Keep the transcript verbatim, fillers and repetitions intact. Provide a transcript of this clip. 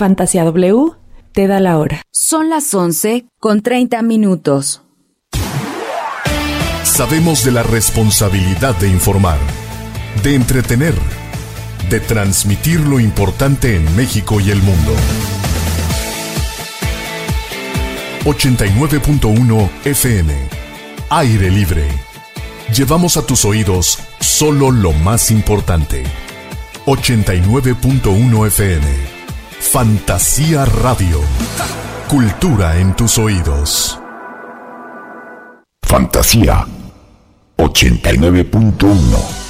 Fantasía W te da la hora. Son las once con treinta minutos. Sabemos de la responsabilidad de informar, de entretener, de transmitir lo importante en México y el mundo. ochenta y nueve punto uno F M. Aire libre. Llevamos a tus oídos solo lo más importante. ochenta y nueve punto uno F M. Fantasía Radio. Cultura en tus oídos. Fantasía ochenta y nueve punto uno.